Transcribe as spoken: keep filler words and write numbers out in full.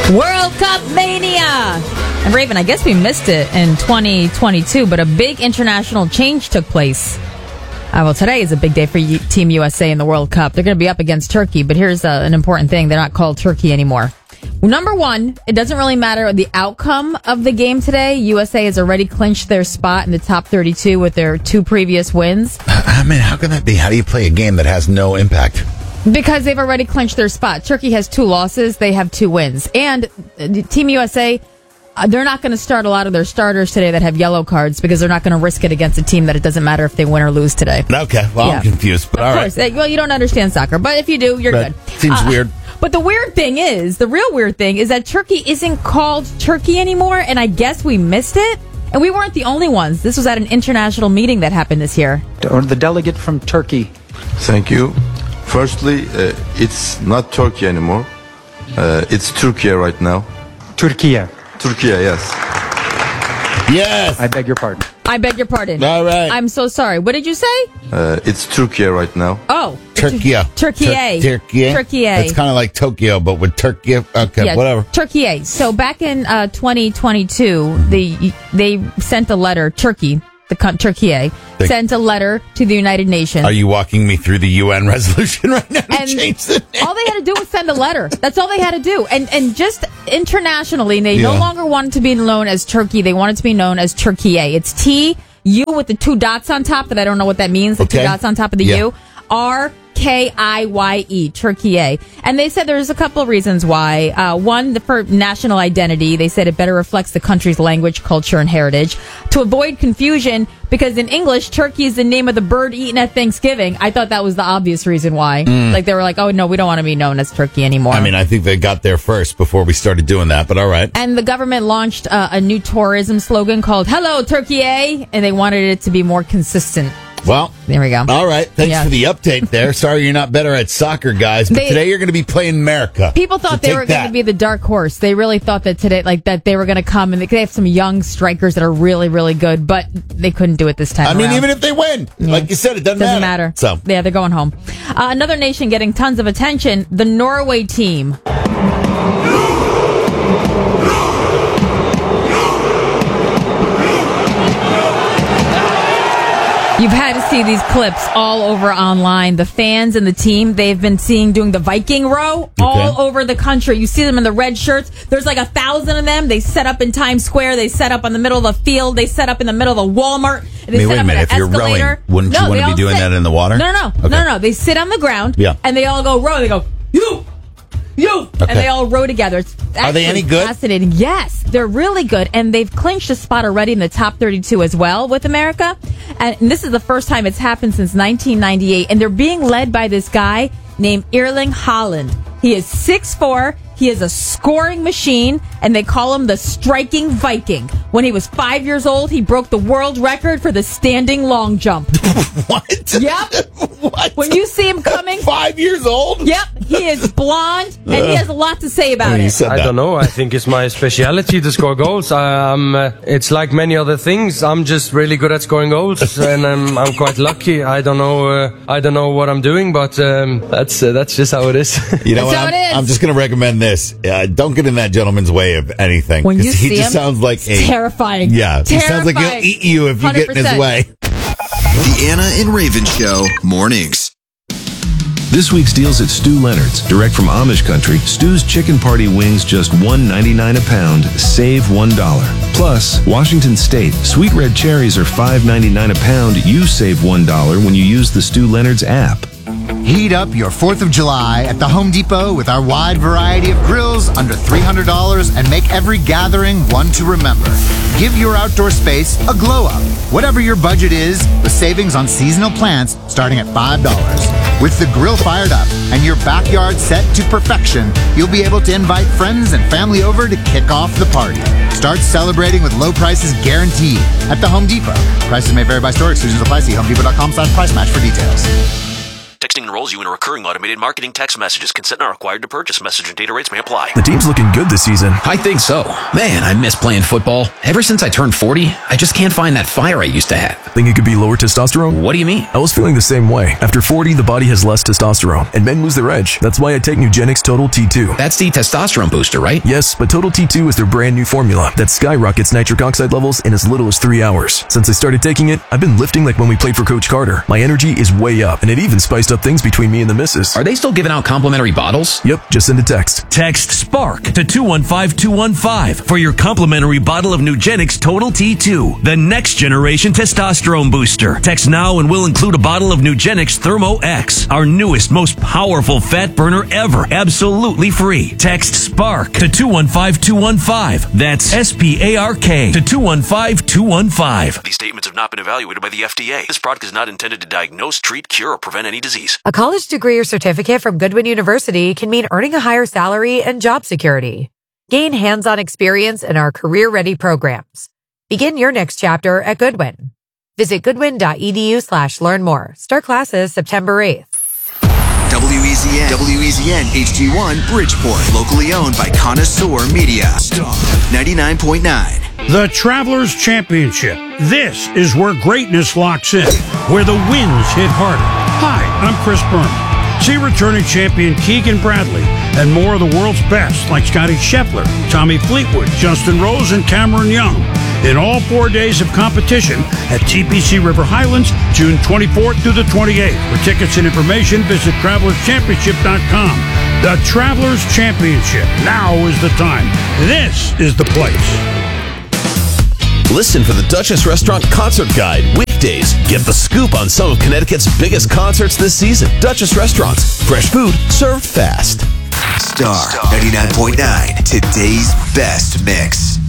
World Cup Mania! And Raven, I guess we missed it in twenty twenty-two, but a big international change took place. Uh, well, today is a big day for U- Team U S A in the World Cup. They're going to be up against Turkey, but here's uh, an important thing. They're not called Turkey anymore. Number one, it doesn't really matter the outcome of the game today. U S A has already clinched their spot in the top thirty-two with their two previous wins. I mean, how can that be? How do you play a game that has no impact? Because they've already clinched their spot. Turkey has two losses. They have two wins. And uh, Team U S A, uh, they're not going to start a lot of their starters today that have yellow cards because they're not going to risk it against a team that it doesn't matter if they win or lose today. Okay, well, yeah. I'm confused. But of all course. right. Well, you don't understand soccer, but if you do, you're that good. Seems uh, weird. But the weird thing is, the real weird thing is that Turkey isn't called Turkey anymore, and I guess we missed it. And we weren't the only ones. This was at an international meeting that happened this year. Or the delegate from Turkey. Thank you. Firstly, uh, it's not Turkey anymore. Uh, it's Turkey right now. Turkey. Turkey, yes. Yes. I beg your pardon. I beg your pardon. All right. I'm so sorry. What did you say? Uh, it's Turkey right now. Oh. Turkey. Turkey. Tur- Turkey. Turkey. It's kind of like Tokyo, but with Turkey. Okay, yeah, whatever. Turkey. So back in uh, twenty twenty-two, they they sent a letter. Turkey, the con- Turkey, They- sent a letter to the United Nations. Are you walking me through the U N resolution right now to And change the name? all they had to do was send a letter. That's all they had to do. And and just internationally, they no Yeah. longer wanted to be known as Turkey. They wanted to be known as Turkey. It's T U with the two dots on top that I don't know what that means. The Okay. two dots on top of the Yeah. U. R K I Y E, Turkey. And they said there's a couple of reasons why. Uh, one, the, for national identity. They said it better reflects the country's language, culture, and heritage. To avoid confusion, because in English, turkey is the name of the bird eaten at Thanksgiving. I thought that was the obvious reason why. Mm. Like, they were like, oh, no, we don't want to be known as Turkey anymore. I mean, I think they got there first before we started doing that, but all right. And the government launched uh, a new tourism slogan called Hello, Turkey, and they wanted it to be more consistent. Well, there we go. All right. Thanks Yeah. for the update there. Sorry you're not better at soccer, guys, but They- today you're going to be playing America. People thought So they take were going that. to be the dark horse. They really thought that today, like that, they were going to come and they, they have some young strikers that are really, really good, but they couldn't do it this time. I mean, around. even if they win, Yeah. like you said, it doesn't, doesn't matter. matter. So, yeah, they're going home. Uh, another nation getting tons of attention: the Norway team. You've had to see these clips all over online. The fans and the team, they've been seeing doing the Viking row all Okay. over the country. You see them in the red shirts. There's like a thousand of them. They set up in Times Square. They set up in the middle of the field. They set up in the middle of the Walmart. They I mean, set wait a up minute. in If an you're rowing, escalator. wouldn't you No, want they to be all doing sit- that in the water? No, no, no. Okay. No, no, no. They sit on the ground. Yeah. And they all go row. They go, you! You! Okay. And they all row together. It's Are they actually any good? Fascinating. Yes, they're really good. And they've clinched a spot already in the top thirty-two as well with America. And this is the first time it's happened since nineteen ninety-eight. And they're being led by this guy named Erling Haaland. He is six foot four. He is a scoring machine, and they call him the striking Viking. When he was five years old, he broke the world record for the standing long jump. What? Yep. What? When you see him coming, Five years old? yep, he is blonde, and he has a lot to say about He it. said I that. don't know. I think it's my speciality to score goals. I, I'm, uh, it's like many other things. I'm just really good at scoring goals, and I'm, I'm quite lucky. I don't know. Uh, I don't know what I'm doing, but um, that's uh, that's just how it is. You know That's what? how I'm, it is. I'm just going to recommend this. Uh, don't get in that gentleman's way of anything. When 'cause you he see just him, sounds like a terrifying. Yeah, he sounds like he'll Terrifying. eat you if you get in his one hundred percent. way. The Anna and Raven Show mornings. This week's deals at Stu Leonard's. Direct from Amish country, Stu's Chicken Party Wings just one ninety-nine a pound. Save one dollar. Plus, Washington State. Sweet red cherries are five ninety-nine a pound. You save one dollar when you use the Stu Leonard's app. Heat up your fourth of July at the Home Depot with our wide variety of grills under three hundred dollars and make every gathering one to remember. Give your outdoor space a glow up. Whatever your budget is, with savings on seasonal plants starting at five dollars. With the grill fired up and your backyard set to perfection, you'll be able to invite friends and family over to kick off the party. Start celebrating with low prices guaranteed at the Home Depot. Prices may vary by store. Exclusions apply. See homedepot.com slash price match for details. Texting enrolls you in a recurring automated marketing text messages. Consent not required to purchase. Message and data rates may apply. The team's looking good this season. I think so. Man, I miss playing football. Ever since I turned forty, I just can't find that fire I used to have. Think it could be lower testosterone? What do you mean? I was feeling the same way. After forty, the body has less testosterone, and men lose their edge. That's why I take Nugenix Total T two. That's the testosterone booster, right? Yes, but Total T two is their brand new formula that skyrockets nitric oxide levels in as little as three hours. Since I started taking it, I've been lifting like when we played for Coach Carter. My energy is way up, and it even spiced up things between me and the missus. Are they still giving out complimentary bottles? Yep, just send a text. Text SPARK to two one five two one five for your complimentary bottle of Nugenix Total T two, the next generation testosterone booster. Text now and we'll include a bottle of Nugenix Thermo X, our newest, most powerful fat burner ever, absolutely free. Text SPARK to two one five two one five. That's S P A R K to two one five two one five. These statements have not been evaluated by the F D A. This product is not intended to diagnose, treat, cure, or prevent any disease. A college degree or certificate from Goodwin University can mean earning a higher salary and job security. Gain hands-on experience in our career-ready programs. Begin your next chapter at Goodwin. Visit goodwin.edu slash learn more. Start classes September eighth. W E Z N, W E Z N H D one Bridgeport, locally owned by Connoisseur Media. Star ninety-nine point nine. The Travelers Championship. This is where greatness locks in, where the wins hit harder. Hi, I'm Chris Berman. See returning champion Keegan Bradley and more of the world's best like Scotty Scheffler, Tommy Fleetwood, Justin Rose, and Cameron Young in all four days of competition at T P C River Highlands, June twenty-fourth through the twenty-eighth. For tickets and information, visit travelers championship dot com. The Travelers Championship. Now is the time. This is the place. Listen for the Duchess Restaurant Concert Guide. Weekdays, get the scoop on some of Connecticut's biggest concerts this season. Duchess Restaurants. Fresh food served fast. Star ninety-nine point nine. Today's best mix.